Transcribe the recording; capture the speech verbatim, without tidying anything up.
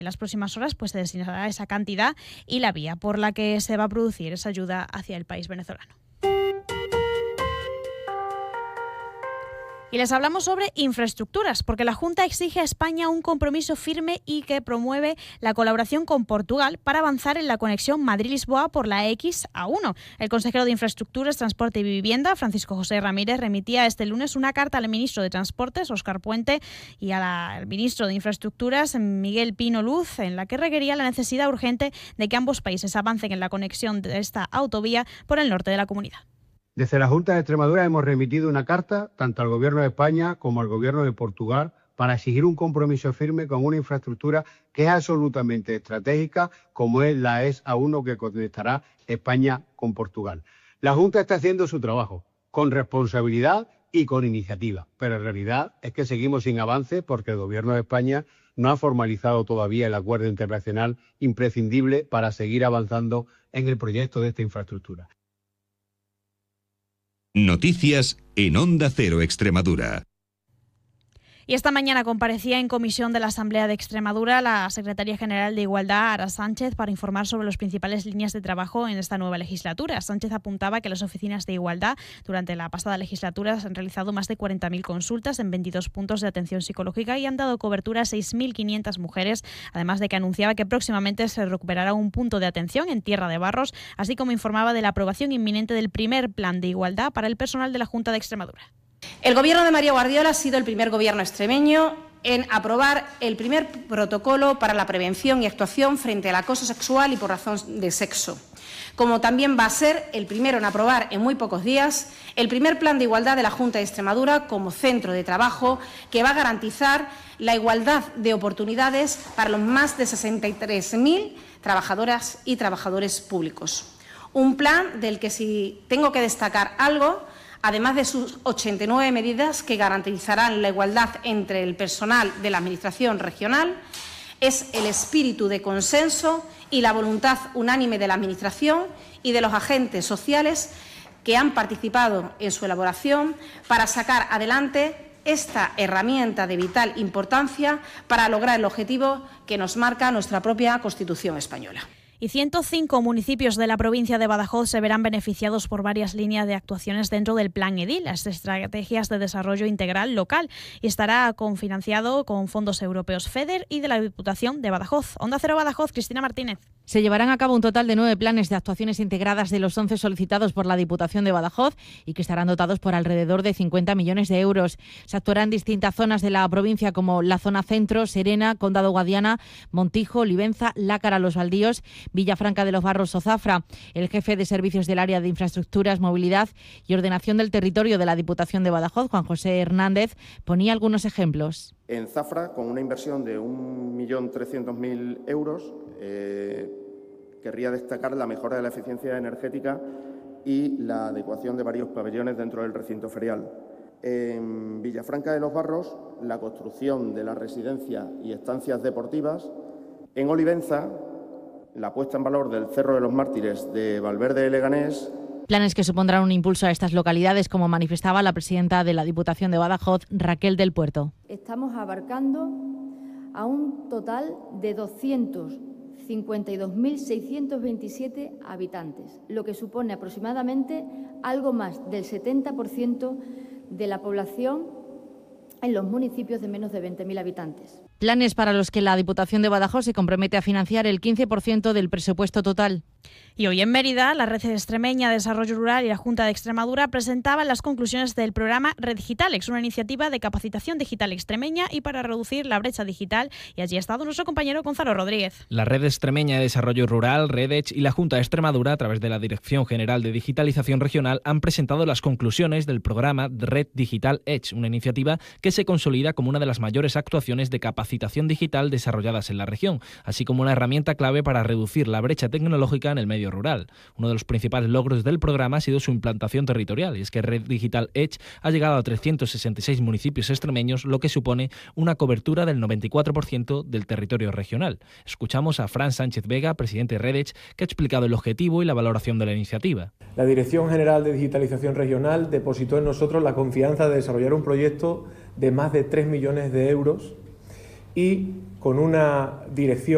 En las próximas horas pues se destinará esa cantidad y la vía por la que se va a producir esa ayuda hacia el país venezolano. Y les hablamos sobre infraestructuras, porque la Junta exige a España un compromiso firme y que promueve la colaboración con Portugal para avanzar en la conexión Madrid-Lisboa por la X A uno. El consejero de Infraestructuras, Transporte y Vivienda, Francisco José Ramírez, remitía este lunes una carta al ministro de Transportes, Óscar Puente, y a al ministro de Infraestructuras, Miguel Pino Luz, en la que requería la necesidad urgente de que ambos países avancen en la conexión de esta autovía por el norte de la comunidad. Desde la Junta de Extremadura hemos remitido una carta tanto al Gobierno de España como al Gobierno de Portugal para exigir un compromiso firme con una infraestructura que es absolutamente estratégica, como es la X A uno que conectará España con Portugal. La Junta está haciendo su trabajo con responsabilidad y con iniciativa, pero en realidad es que seguimos sin avance porque el Gobierno de España no ha formalizado todavía el acuerdo internacional imprescindible para seguir avanzando en el proyecto de esta infraestructura. Noticias en Onda Cero Extremadura. Y esta mañana comparecía en comisión de la Asamblea de Extremadura la Secretaria General de Igualdad, Ara Sánchez, para informar sobre las principales líneas de trabajo en esta nueva legislatura. Sánchez apuntaba que las oficinas de igualdad durante la pasada legislatura han realizado más de cuarenta mil consultas en veintidós puntos de atención psicológica y han dado cobertura a seis mil quinientas mujeres, además de que anunciaba que próximamente se recuperará un punto de atención en Tierra de Barros, así como informaba de la aprobación inminente del primer plan de igualdad para el personal de la Junta de Extremadura. El Gobierno de María Guardiola ha sido el primer gobierno extremeño en aprobar el primer protocolo para la prevención y actuación frente al acoso sexual y por razón de sexo, como también va a ser el primero en aprobar en muy pocos días el primer plan de igualdad de la Junta de Extremadura como centro de trabajo que va a garantizar la igualdad de oportunidades para los más de sesenta y tres mil trabajadoras y trabajadores públicos. Un plan del que, si tengo que destacar algo, además de sus ochenta y nueve medidas que garantizarán la igualdad entre el personal de la Administración regional, es el espíritu de consenso y la voluntad unánime de la Administración y de los agentes sociales que han participado en su elaboración para sacar adelante esta herramienta de vital importancia para lograr el objetivo que nos marca nuestra propia Constitución española. Y ciento cinco municipios de la provincia de Badajoz se verán beneficiados por varias líneas de actuaciones dentro del Plan EDIL, las estrategias de desarrollo integral local, y estará confinanciado con fondos europeos FEDER y de la Diputación de Badajoz. Onda Cero Badajoz, Cristina Martínez. Se llevarán a cabo un total de nueve planes de actuaciones integradas de los once solicitados por la Diputación de Badajoz y que estarán dotados por alrededor de cincuenta millones de euros. Se actuará en distintas zonas de la provincia como la zona centro, Serena, Condado Guadiana, Montijo, Olivenza, Lácara, Los Baldíos, Villafranca de los Barros o Zafra. El jefe de servicios del área de infraestructuras, movilidad y ordenación del territorio de la Diputación de Badajoz, Juan José Hernández, ponía algunos ejemplos. En Zafra, con una inversión de un millón trescientos mil euros, eh, querría destacar la mejora de la eficiencia energética y la adecuación de varios pabellones dentro del recinto ferial. En Villafranca de los Barros, la construcción de la residencia y estancias deportivas. En Olivenza, la puesta en valor del Cerro de los Mártires de Valverde de Leganés. Planes que supondrán un impulso a estas localidades, como manifestaba la presidenta de la Diputación de Badajoz, Raquel del Puerto. Estamos abarcando a un total de doscientos cincuenta y dos mil seiscientos veintisiete habitantes, lo que supone aproximadamente algo más del setenta por ciento de la población en los municipios de menos de veinte mil habitantes. Planes para los que la Diputación de Badajoz se compromete a financiar el quince por ciento del presupuesto total. Y hoy en Mérida, la Red Extremeña de Desarrollo Rural y la Junta de Extremadura presentaban las conclusiones del programa Red Digitalex, una iniciativa de capacitación digital extremeña y para reducir la brecha digital. Y allí ha estado nuestro compañero Gonzalo Rodríguez. La Red Extremeña de Desarrollo Rural, REDEX, y la Junta de Extremadura, a través de la Dirección General de Digitalización Regional, han presentado las conclusiones del programa Red Digital Edge, una iniciativa que se consolida como una de las mayores actuaciones de capacitación digital desarrolladas en la región, así como una herramienta clave para reducir la brecha tecnológica en el medio rural. Uno de los principales logros del programa ha sido su implantación territorial, y es que Red Digital Edge ha llegado a trescientos sesenta y seis municipios extremeños, lo que supone una cobertura del noventa y cuatro por ciento del territorio regional. Escuchamos a Fran Sánchez Vega, presidente de REDEX, que ha explicado el objetivo y la valoración de la iniciativa. La Dirección General de Digitalización Regional depositó en nosotros la confianza de desarrollar un proyecto de más de tres millones de euros y con una dirección